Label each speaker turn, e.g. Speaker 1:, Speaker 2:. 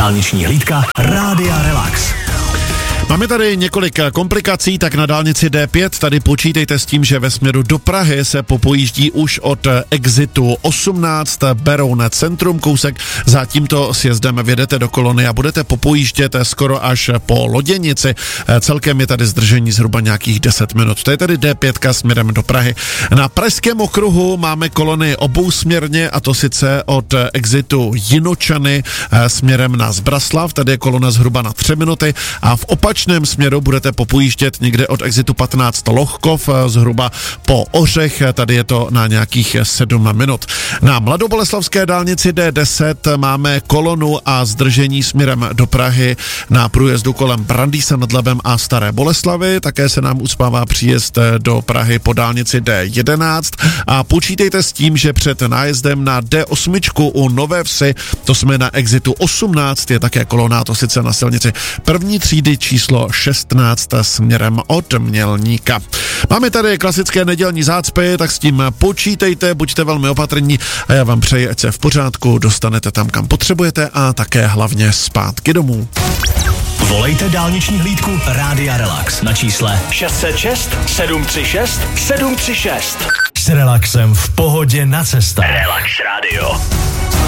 Speaker 1: Dálniční hlídka Rádia Relax.
Speaker 2: Máme tady několik komplikací, tak na dálnici D5 tady počítejte s tím, že ve směru do Prahy se popojíždí už od exitu 18 Beroun centrum kousek. Za tímto sjezdem vjedete do kolony a budete popojíždět skoro až po Loděnici. Celkem je tady zdržení zhruba nějakých 10 minut. To je tady D5 směrem do Prahy. Na Pražském okruhu máme kolony obousměrně, a to sice od exitu Jinočany směrem na Zbraslav. Tady je kolona zhruba na 3 minuty a v opačném směru budete popojíždět někde od exitu 15 Lohkov zhruba po Ořech, tady je to na nějakých 7 minut. Na mladoboleslavské dálnici D10 máme kolonu a zdržení směrem do Prahy na průjezdu kolem Brandýsa nad Labem a Staré Boleslavy, také se nám uspává příjezd do Prahy po dálnici D11 a počítejte s tím, že před nájezdem na D8 u Nové Vsi, to jsme na exitu 18, je také kolona, to sice na silnici první třídy číslo 16 směrem od Mělníka. Máme tady klasické nedělní zácpy, tak s tím počítejte, buďte velmi opatrní a já vám přeji, ať se v pořádku dostanete tam, kam potřebujete a také hlavně zpátky domů.
Speaker 1: Volejte dálniční hlídku Rádia Relax na čísle 606 736 736. S relaxem v pohodě na cestách. Relax Radio.